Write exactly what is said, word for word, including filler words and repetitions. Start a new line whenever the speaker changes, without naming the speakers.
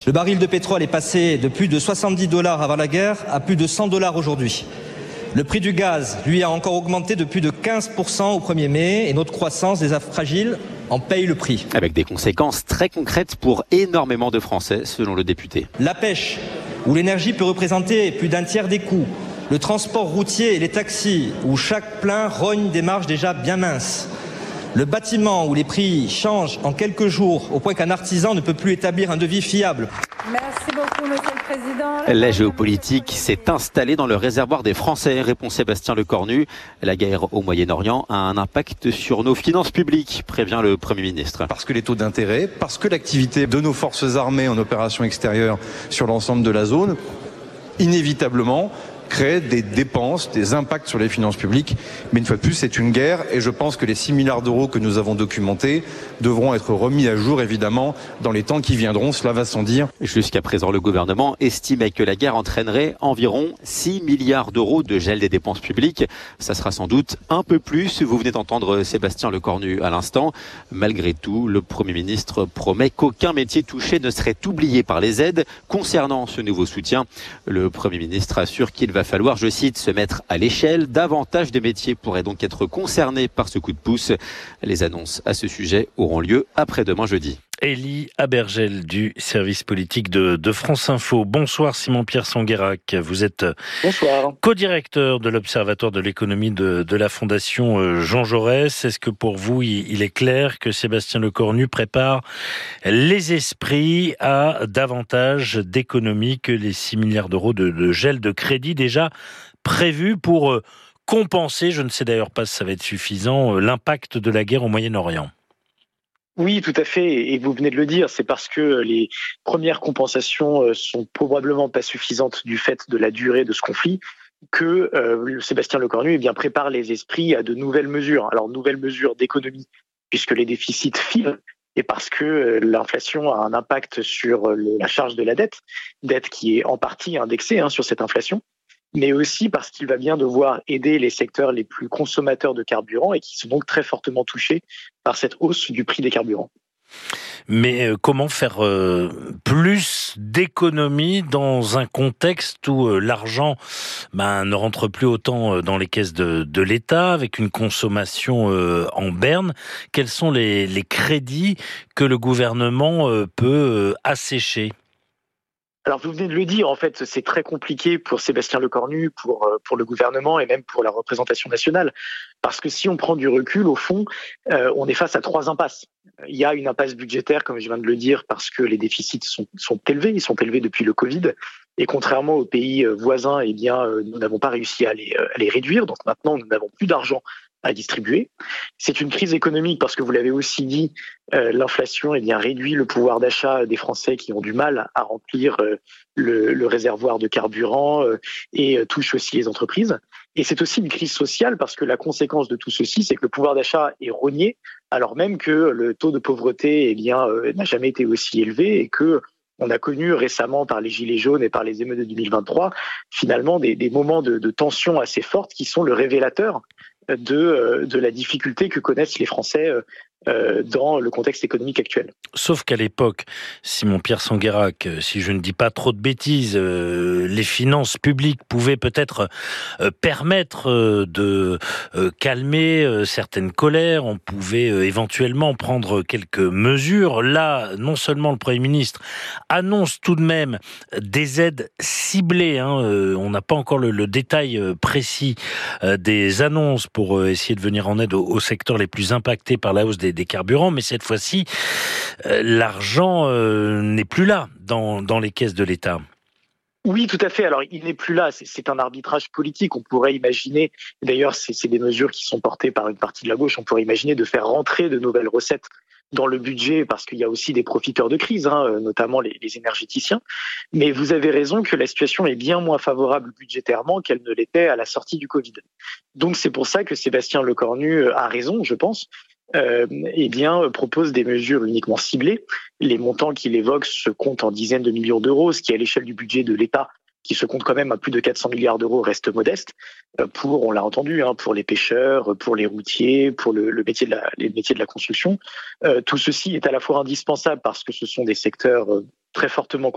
Le baril de pétrole est passé de plus de soixante-dix dollars avant la guerre à plus de cent dollars aujourd'hui. Le prix du gaz, lui, a encore augmenté de plus de quinze pour cent au premier mai et notre croissance des affres fragiles en paye le prix.
Avec des conséquences très concrètes pour énormément de Français, selon le député.
La pêche, où l'énergie peut représenter plus d'un tiers des coûts. Le transport routier et les taxis, où chaque plein rogne des marges déjà bien minces. Le bâtiment, où les prix changent en quelques jours, au point qu'un artisan ne peut plus établir un devis fiable.
Merci beaucoup, Monsieur le Président.
La géopolitique s'est installée dans le réservoir des Français, répond Sébastien Lecornu. La guerre au Moyen-Orient a un impact sur nos finances publiques, prévient le Premier ministre.
Parce que les taux d'intérêt, parce que l'activité de nos forces armées en opération extérieure sur l'ensemble de la zone, inévitablement, crée des dépenses, des impacts sur les finances publiques. Mais une fois de plus, c'est une guerre et je pense que les six milliards d'euros que nous avons documentés devront être remis à jour, évidemment, dans les temps qui viendront. Cela va sans dire.
Jusqu'à présent, le gouvernement estimait que la guerre entraînerait environ six milliards d'euros de gel des dépenses publiques. Ça sera sans doute un peu plus. Vous venez d'entendre Sébastien Lecornu à l'instant. Malgré tout, le Premier ministre promet qu'aucun métier touché ne serait oublié par les aides. Concernant ce nouveau soutien, le Premier ministre assure qu'il va Il va falloir, je cite, se mettre à l'échelle. Davantage de métiers pourraient donc être concernés par ce coup de pouce. Les annonces à ce sujet auront lieu après-demain jeudi.
Élie Abergel du service politique de, de France Info. Bonsoir Simon-Pierre Sanguérac. Vous êtes
Bonsoir.
Co-directeur de l'Observatoire de l'économie de, de la Fondation Jean Jaurès. Est-ce que pour vous, il, il est clair que Sébastien Lecornu prépare les esprits à davantage d'économies que les six milliards d'euros de, de gel de crédit déjà prévus pour compenser, je ne sais d'ailleurs pas si ça va être suffisant, l'impact de la guerre au Moyen-Orient?
Oui, tout à fait. Et vous venez de le dire, c'est parce que les premières compensations sont probablement pas suffisantes du fait de la durée de ce conflit que euh, Sébastien Lecornu eh bien, prépare les esprits à de nouvelles mesures. Alors, nouvelles mesures d'économie, puisque les déficits filent, et parce que euh, l'inflation a un impact sur le, la charge de la dette, dette qui est en partie indexée hein, sur cette inflation, mais aussi parce qu'il va bien devoir aider les secteurs les plus consommateurs de carburant et qui sont donc très fortement touchés par cette hausse du prix des carburants.
Mais euh, comment faire euh, plus d'économies dans un contexte où euh, l'argent ben, ne rentre plus autant euh, dans les caisses de, de l'État, avec une consommation euh, en berne? Quels sont les, les crédits que le gouvernement euh, peut euh, assécher?
Alors, vous venez de le dire, en fait, c'est très compliqué pour Sébastien Lecornu, pour, pour le gouvernement et même pour la représentation nationale. Parce que si on prend du recul, au fond, euh, on est face à trois impasses. Il y a une impasse budgétaire, comme je viens de le dire, parce que les déficits sont, sont élevés, ils sont élevés depuis le Covid. Et contrairement aux pays voisins, eh bien, nous n'avons pas réussi à les, à les réduire. Donc maintenant, nous n'avons plus d'argent à distribuer. C'est une crise économique parce que vous l'avez aussi dit, euh, l'inflation eh bien, réduit le pouvoir d'achat des Français qui ont du mal à remplir euh, le, le réservoir de carburant euh, et euh, touche aussi les entreprises. Et c'est aussi une crise sociale parce que la conséquence de tout ceci, c'est que le pouvoir d'achat est rogné alors même que le taux de pauvreté eh bien, euh, n'a jamais été aussi élevé et que on a connu récemment par les Gilets jaunes et par les émeutes de deux mille vingt-trois finalement des, des moments de, de tension assez fortes qui sont le révélateur de, de la difficulté que connaissent les Français euh, dans le contexte économique actuel.
Sauf qu'à l'époque, Simon-Pierre Sanguérac, si je ne dis pas trop de bêtises, euh, les finances publiques pouvaient peut-être euh, permettre euh, de euh, calmer euh, certaines colères, on pouvait euh, éventuellement prendre quelques mesures. Là, non seulement le Premier ministre annonce tout de même des aides ciblées, hein, euh, on n'a pas encore le, le détail euh, précis euh, des annonces pour euh, essayer de venir en aide aux, aux secteurs les plus impactés par la hausse des des carburants, mais cette fois-ci, euh, l'argent euh, n'est plus là dans, dans les caisses de l'État.
Oui, tout à fait. Alors, il n'est plus là. C'est, c'est un arbitrage politique. On pourrait imaginer, d'ailleurs, c'est, c'est des mesures qui sont portées par une partie de la gauche, on pourrait imaginer de faire rentrer de nouvelles recettes dans le budget parce qu'il y a aussi des profiteurs de crise, hein, notamment les, les énergéticiens. Mais vous avez raison que la situation est bien moins favorable budgétairement qu'elle ne l'était à la sortie du Covid. Donc, c'est pour ça que Sébastien Lecornu a raison, je pense, Euh, eh bien, propose des mesures uniquement ciblées. Les montants qu'il évoque se comptent en dizaines de millions d'euros, ce qui, à l'échelle du budget de l'État, qui se compte quand même à plus de quatre cents milliards d'euros, reste modeste. Pour, on l'a entendu, hein, pour les pêcheurs, pour les routiers, pour le, le métier de la, les métiers de la construction. Euh, tout ceci est à la fois indispensable parce que ce sont des secteurs très fortement